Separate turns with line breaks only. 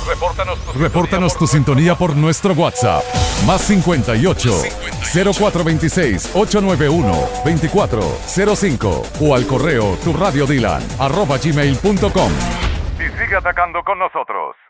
Repórtanos tu sintonía por nuestro WhatsApp. Más 58 0426 891 2405 o al correo turradiodilan@gmail.com.
Y sigue atacando con nosotros.